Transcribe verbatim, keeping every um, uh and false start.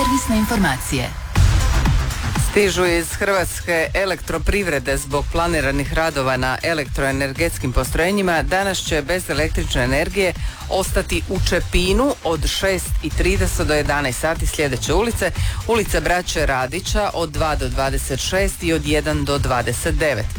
Servisne informacije. Stižu iz Hrvatske elektroprivrede zbog planiranih radova na elektroenergetskim postrojenjima. Danas će bez električne energije ostati u Čepinu od šest i trideset do jedanaest sati sljedeće ulice. Ulica Braće Radića od dva do dvadeset šest i od jedan do dvadeset devet.